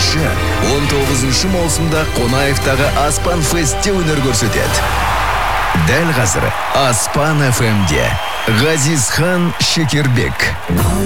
8-19 маусымда Қонаевтағы Аспан Фестте өнер көрсетеді. Дәл қазір Аспан FM-де Ғазизхан Шекербек.